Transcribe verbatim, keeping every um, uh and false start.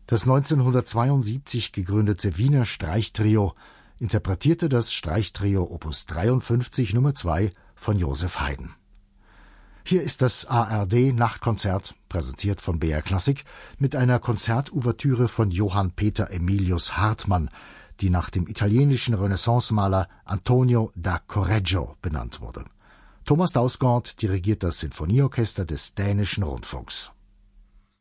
Das neunzehnhundertzweiundsiebzig gegründete Wiener Streichtrio interpretierte das Streichtrio Opus dreiundfünfzig Nummer zwei von Joseph Haydn. Hier ist das A R D-Nachtkonzert, präsentiert von B R Klassik, mit einer Konzertouvertüre von Johann Peter Emilius Hartmann, die nach dem italienischen Renaissance-Maler Antonio da Correggio benannt wurde. Thomas Dausgaard dirigiert das Sinfonieorchester des Dänischen Rundfunks.